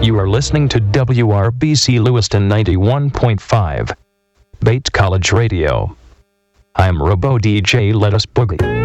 You are listening to WRBC Lewiston 91.5, Bates College Radio. I'm Robo DJ. Let us boogie.